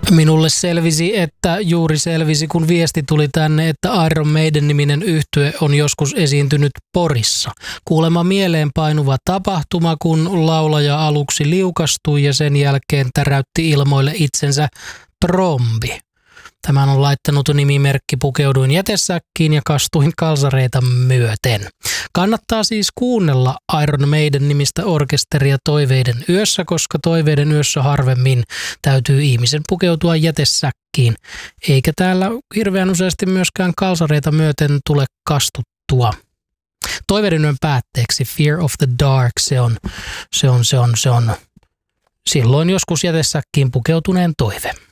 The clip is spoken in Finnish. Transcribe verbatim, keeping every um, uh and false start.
Minulle selvisi, että juuri selvisi, kun viesti tuli tänne, että Iron Maiden-niminen yhtye on joskus esiintynyt Porissa. Kuulemma mieleen painuva tapahtuma, kun laulaja aluksi liukastui ja sen jälkeen täräytti ilmoille itsensä trombi. Tämän on laittanut nimimerkki Pukeuduin jätesäkkiin ja kastuin kalsareita myöten. Kannattaa siis kuunnella Iron Maiden nimistä orkesteria Toiveiden yössä, koska Toiveiden yössä harvemmin täytyy ihmisen pukeutua jätesäkkiin. Eikä täällä hirveän useasti myöskään kalsareita myöten tule kastuttua. Toiveiden yön päätteeksi Fear of the Dark, se on, se on, se on, se on silloin joskus jätesäkkiin pukeutuneen toive.